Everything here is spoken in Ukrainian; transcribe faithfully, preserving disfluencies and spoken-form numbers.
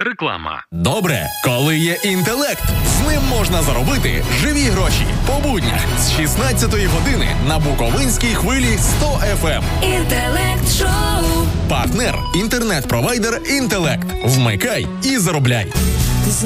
Реклама. Добре, коли є інтелект. З ним можна заробити живі гроші. По буднях з шістнадцятої години на Буковинській хвилі сто еф ем. Інтелект-шоу. Партнер – інтернет-провайдер «Інтелект». Вмикай і заробляй.